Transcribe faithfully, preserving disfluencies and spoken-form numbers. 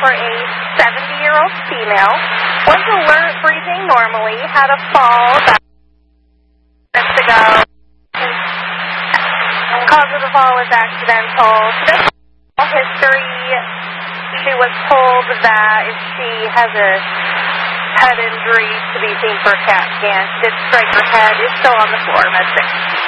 for a seventy-year-old female. Was alert, breathing normally, had a fall about minutes ago. Cause of the fall was accidental. Today, history, she was told that if she has a head injury to be seen for a CAT scan. She did strike her head. Is still on the floor. Med six.